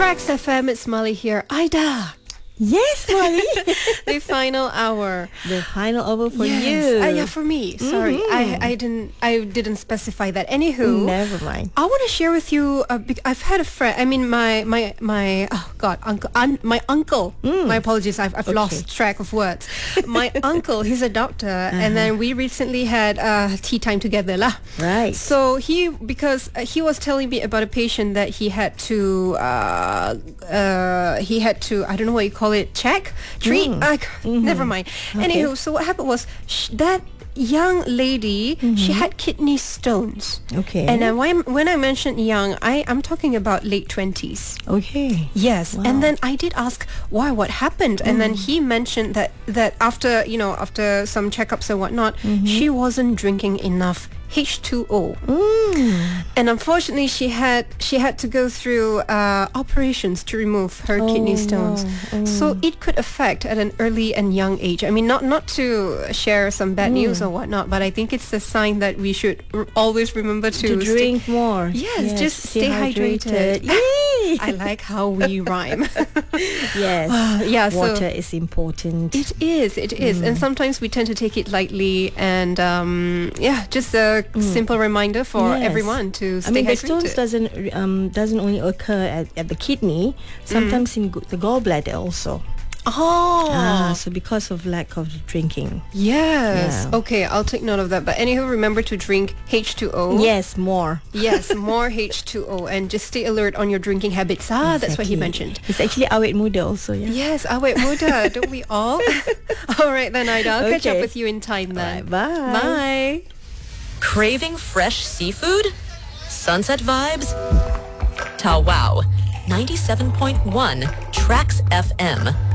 Tracks FM, it's Molly here. Ida. Yes, Molly. The final hour. The final hour for you. Yeah, for me. Sorry, I didn't specify that. Anywho, Never mind. I want to share with you. I've had a friend. I mean, my uncle. My apologies. I've lost track of words. My uncle. He's a doctor, and then we recently had tea time together, lah. Right. So because he was telling me about a patient that he had to I don't know what you call it, treat. Never mind. Okay. Anywho, so what happened was that young lady, she had kidney stones. Okay. And then when I mentioned young, I'm talking about late 20s. Okay. Yes. Wow. And then I did ask why, what happened, and then he mentioned that after some checkups and whatnot, she wasn't drinking enough H2O, and unfortunately she had to go through operations to remove her kidney stones. So it could affect at an early and young age. I mean, not to share some bad news or whatnot, but I think it's a sign that we should always remember to drink more. Yes, just stay hydrated. Yay! I like how we rhyme. Yes. Yeah, Water so is important. it is, and sometimes we tend to take it lightly, and just a simple reminder for Yes. everyone to stay I mean, the hydrated. stones doesn't only occur at the kidney, sometimes in the gallbladder also. So because of lack of drinking. Yes. Yeah. Okay, I'll take note of that. But anywho, remember to drink H2O. Yes, more. Yes, more H2O, and just stay alert on your drinking habits. That's what he Exactly. mentioned. It's actually awet muda also, yeah. Yes, awet muda, don't we all? All right then, Ida. I'll catch up Okay. with you in time then. Alright, bye. Bye. Craving fresh seafood? Sunset vibes? Tawau. 97.1 Tracks FM.